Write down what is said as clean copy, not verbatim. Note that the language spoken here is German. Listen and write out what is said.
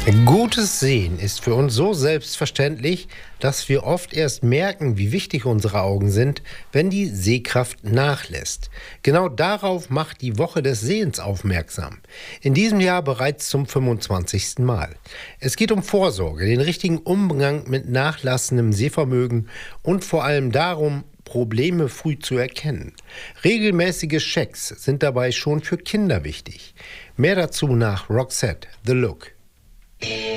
Gutes Sehen ist für uns so selbstverständlich, dass wir oft erst merken, wie wichtig unsere Augen sind, wenn die Sehkraft nachlässt. Genau darauf macht die Woche des Sehens aufmerksam. In diesem Jahr bereits zum 25. Mal. Es geht um Vorsorge, den richtigen Umgang mit nachlassendem Sehvermögen und vor allem darum, Probleme früh zu erkennen. Regelmäßige Checks sind dabei schon für Kinder wichtig. Mehr dazu nach Roxette, The Look.